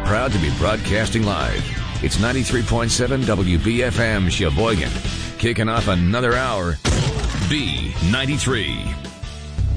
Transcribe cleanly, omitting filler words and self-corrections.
Proud to be broadcasting live. It's 93.7 WBFM Sheboygan. Kicking off another hour. B93.